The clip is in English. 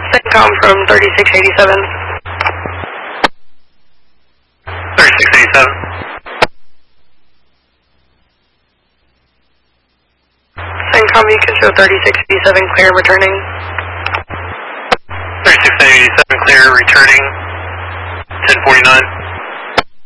CENTCOM from 3687. 3687. CENTCOM, you can show 3687 clear returning. 3687 clear returning. 1049.